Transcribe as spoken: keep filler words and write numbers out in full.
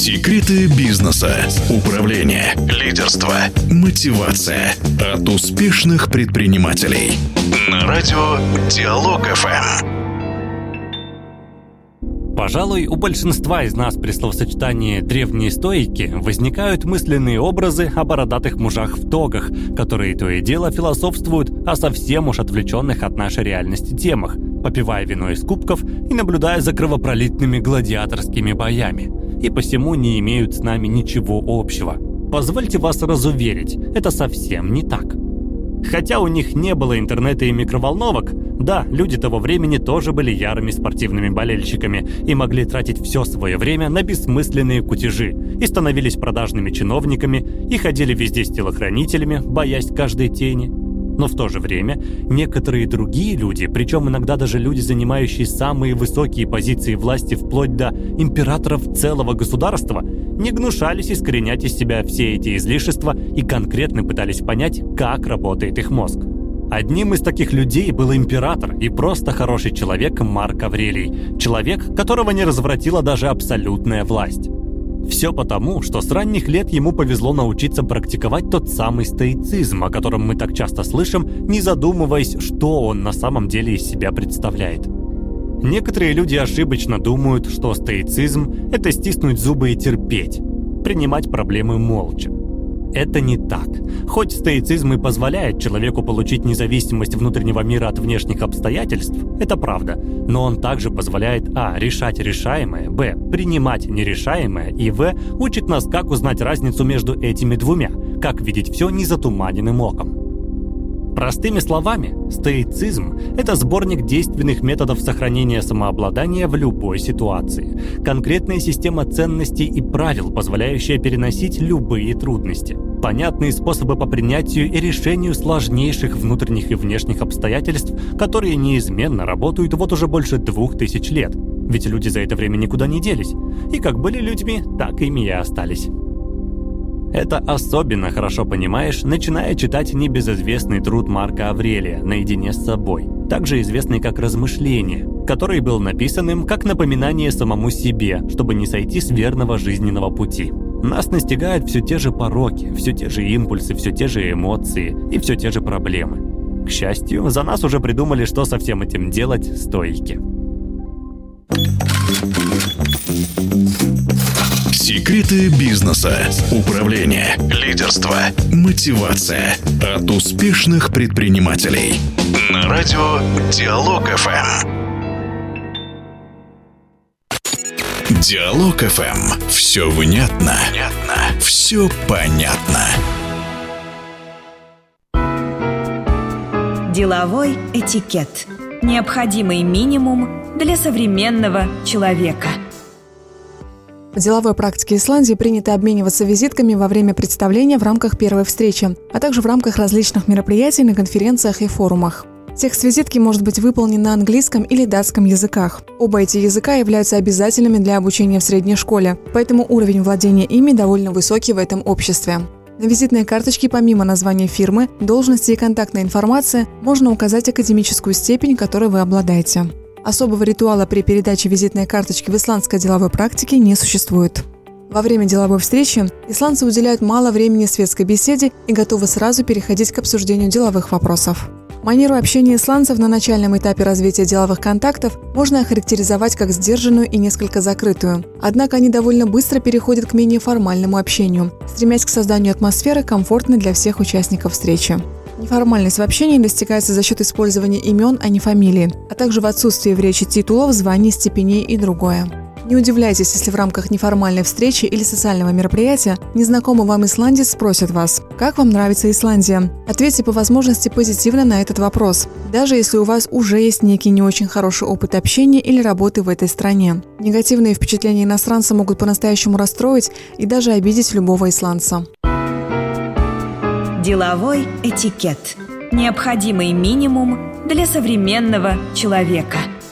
Секреты бизнеса, управления, лидерства, мотивация от успешных предпринимателей. На радио Диалог-эф эм. Пожалуй, у большинства из нас при словосочетании «древние стоики» возникают мысленные образы о бородатых мужах в тогах, которые то и дело философствуют о совсем уж отвлеченных от нашей реальности темах, попивая вино из кубков и наблюдая за кровопролитными гладиаторскими боями, и посему не имеют с нами ничего общего. Позвольте вас разуверить, это совсем не так. Хотя у них не было интернета и микроволновок, да, люди того времени тоже были ярыми спортивными болельщиками и могли тратить все свое время на бессмысленные кутежи, и становились продажными чиновниками, и ходили везде с телохранителями, боясь каждой тени. Но в то же время некоторые другие люди, причем иногда даже люди, занимающие самые высокие позиции власти вплоть до императоров целого государства, не гнушались искоренять из себя все эти излишества и конкретно пытались понять, как работает их мозг. Одним из таких людей был император и просто хороший человек Марк Аврелий, человек, которого не развратила даже абсолютная власть. Все потому, что с ранних лет ему повезло научиться практиковать тот самый стоицизм, о котором мы так часто слышим, не задумываясь, что он на самом деле из себя представляет. Некоторые люди ошибочно думают, что стоицизм – это стиснуть зубы и терпеть, принимать проблемы молча. Это не так. Хоть стоицизм и позволяет человеку получить независимость внутреннего мира от внешних обстоятельств, это правда, но он также позволяет а. решать решаемое, б. принимать нерешаемое и в. учит нас, как узнать разницу между этими двумя, как видеть все незатуманенным оком. Простыми словами, стоицизм – это сборник действенных методов сохранения самообладания в любой ситуации, конкретная система ценностей и правил, позволяющая переносить любые трудности, понятные способы по принятию и решению сложнейших внутренних и внешних обстоятельств, которые неизменно работают вот уже больше двух тысяч лет, ведь люди за это время никуда не делись, и как были людьми, так ими и остались. Это особенно хорошо понимаешь, начиная читать небезызвестный труд Марка Аврелия «Наедине с собой», также известный как «Размышления», который был написан им как напоминание самому себе, чтобы не сойти с верного жизненного пути. Нас настигают все те же пороки, все те же импульсы, все те же эмоции и все те же проблемы. К счастью, за нас уже придумали, что со всем этим делать стоики. Секреты бизнеса, управления, лидерства, мотивация от успешных предпринимателей. На радио Диалог-эф эм. Диалог-эф эм. Все внятно, внятно, все понятно. Деловой этикет. Необходимый минимум для современного человека. В деловой практике Исландии принято обмениваться визитками во время представления в рамках первой встречи, а также в рамках различных мероприятий на конференциях и форумах. Текст визитки может быть выполнен на английском или датском языках. Оба эти языка являются обязательными для обучения в средней школе, поэтому уровень владения ими довольно высокий в этом обществе. На визитной карточке помимо названия фирмы, должности и контактной информации можно указать академическую степень, которой вы обладаете. Особого ритуала при передаче визитной карточки в исландской деловой практике не существует. Во время деловой встречи исландцы уделяют мало времени светской беседе и готовы сразу переходить к обсуждению деловых вопросов. Манеру общения исландцев на начальном этапе развития деловых контактов можно охарактеризовать как сдержанную и несколько закрытую. Однако они довольно быстро переходят к менее формальному общению, стремясь к созданию атмосферы, комфортной для всех участников встречи. Неформальность в общении достигается за счет использования имен, а не фамилий, а также в отсутствии в речи титулов, званий, степеней и другое. Не удивляйтесь, если в рамках неформальной встречи или социального мероприятия незнакомый вам исландец спросит вас: «Как вам нравится Исландия?» Ответьте по возможности позитивно на этот вопрос, даже если у вас уже есть некий не очень хороший опыт общения или работы в этой стране. Негативные впечатления иностранца могут по-настоящему расстроить и даже обидеть любого исландца. Деловой этикет. Необходимый минимум для современного человека.